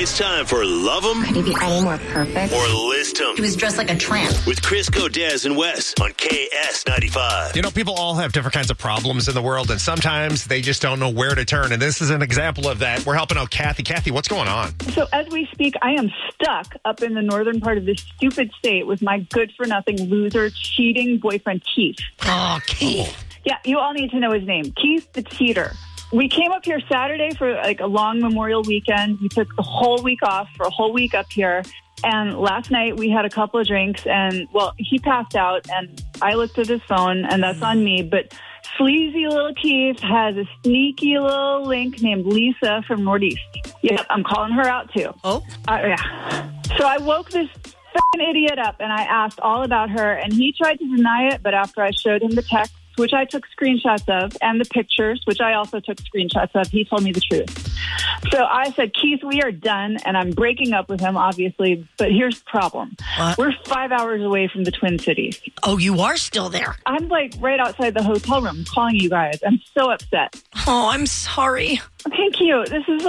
It's time for Love 'em Could he be any more perfect? or List 'em He was dressed like a tramp. with Crisco, Dez, and Wes on KS95. You know, people all have different kinds of problems in the world, and sometimes they just don't know where to turn. And this is an example of that. We're helping out Kathy. Kathy, what's going on? So as we speak, I am stuck up in the northern part of this stupid state with my good-for-nothing loser cheating boyfriend, Keith. Oh, Keith. Yeah, you all need to know his name. Keith the cheater. We came up here Saturday for like a long Memorial weekend. We took the whole week off for a whole week up here. And last night we had a couple of drinks and, well, he passed out and I looked at his phone and that's on me. But sleazy little Keith has a sneaky little link named Lisa from Northeast. Yep, I'm calling her out too. Oh? Yeah. So I woke this f***ing idiot up and I asked all about her and he tried to deny it, but after I showed him the text, which I took screenshots of, and the pictures, which I also took screenshots of, he told me the truth. So I said, Keith, we are done, and I'm breaking up with him, obviously, but here's the problem. What? We're 5 hours away from the Twin Cities. Oh, you are still there. I'm, like, right outside the hotel room calling you guys. I'm so upset. Oh, I'm sorry. Thank you. This is...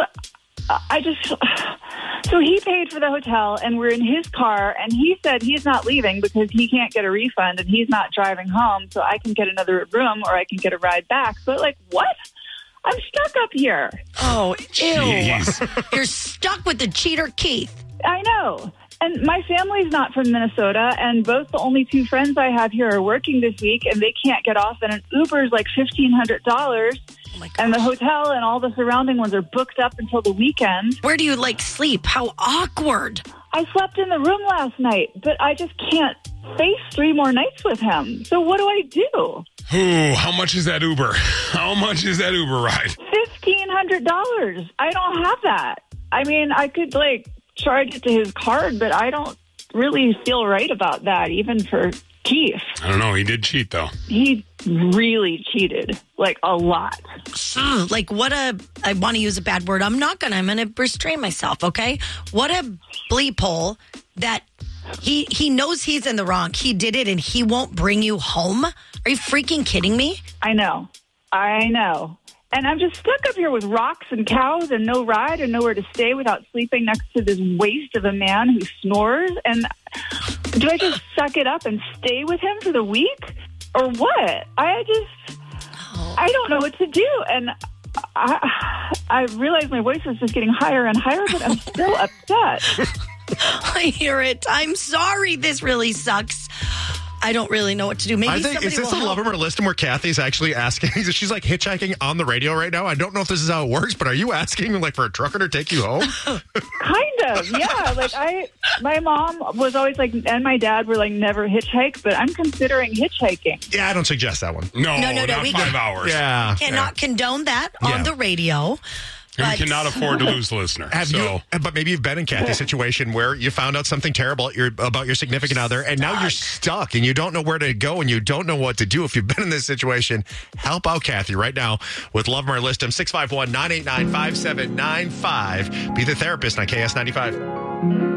So he paid for the hotel, and we're in his car, and he said he's not leaving because he can't get a refund, and he's not driving home, so I can get another room or I can get a ride back. But, like, what? I'm stuck up here. Oh, ew. Jeez. You're stuck with the cheater, Keith. I know. And my family's not from Minnesota, and both the only two friends I have here are working this week, and they can't get off, and an Uber's like $1,500. Oh my And the gosh. hotel and all the surrounding ones are booked up until the weekend. Where do you, sleep? How awkward. I slept in the room last night, but I just can't face 3 more nights with him. So what do I do? Ooh, how much is that Uber? How much is that Uber ride? $1,500. I don't have that. I mean, I could, charge it to his card, but I don't really feel right about that, even for Keith. I don't know. He did cheat, though. He really cheated, a lot. I want to use a bad word. I'm going to restrain myself, okay? What a bleep hole that he knows he's in the wrong. He did it and he won't bring you home. Are you freaking kidding me? I know. And I'm just stuck up here with rocks and cows and no ride and nowhere to stay without sleeping next to this waste of a man who snores. And do I just suck it up and stay with him for the week? Or what? I don't know what to do. And I realize my voice is just getting higher and higher, but I'm still upset. I hear it. I'm sorry. This really sucks. I don't really know what to do. Maybe I think, somebody is this will a Love help. 'em or List 'em where Kathy's actually asking? She's hitchhiking on the radio right now. I don't know if this is how it works, but are you asking for a trucker to take you home? Kind of, yeah. My mom was always and my dad were never hitchhike, but I'm considering hitchhiking. Yeah, I don't suggest that one. No, No, not we 5 hours. Yeah. Cannot condone that Yeah. on the radio. We But- cannot afford to lose the listener. But maybe you've been in Kathy's situation where you found out something terrible about your significant other, and now you're stuck, and you don't know where to go, and you don't know what to do. If you've been in this situation, help out Kathy right now with Love 'em or List 'em, 651-989-5795. Be the therapist on KS95.